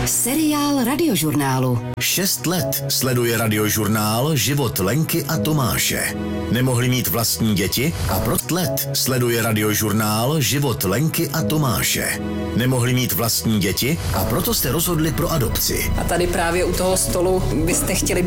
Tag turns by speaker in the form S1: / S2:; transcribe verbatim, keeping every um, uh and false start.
S1: Seriál Radiožurnálu.
S2: Šest let sleduje Radiožurnál život Lenky a Tomáše. Nemohli mít vlastní děti a proto let sleduje Radiožurnál život Lenky a Tomáše. Nemohli mít vlastní děti a proto se rozhodli pro adopci.
S3: A tady právě u toho stolu byste chtěli